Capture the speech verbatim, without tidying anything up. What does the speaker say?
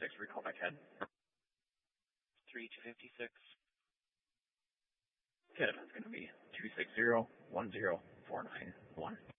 six, recall back head. three two fifty-six. Head event's going to be two six zero one zero four nine one.